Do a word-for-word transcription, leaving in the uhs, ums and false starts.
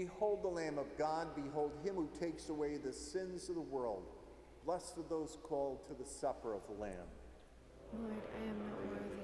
Behold the Lamb of God, behold him who takes away the sins of the world. Blessed are those called to the supper of the Lamb. Lord, I am not worthy